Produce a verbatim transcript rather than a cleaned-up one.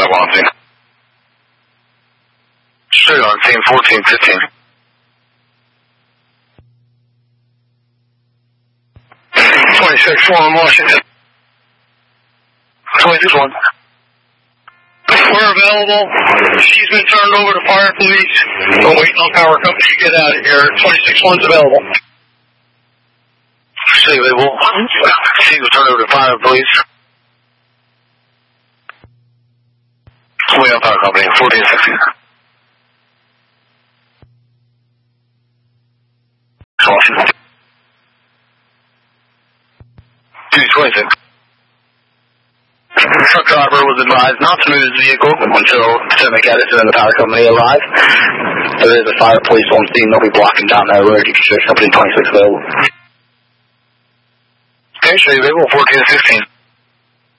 five one on scene. Straight on scene, fourteen fifteen. twenty-six one, Washington. twenty-six one. We're available. She's been turned over to fire police. We're waiting on power company to get out of here. twenty-six one's available. Stay available. She was turned over to fire police. Waiting on power company. fourteen sixty. Washington. two twenty-six. The truck driver was advised not to move his vehicle until Pacific Edison and the power company arrive. There is a fire police on scene. They'll be blocking down that road. You can show company twenty-six available. Okay, show you available fourteen sixteen.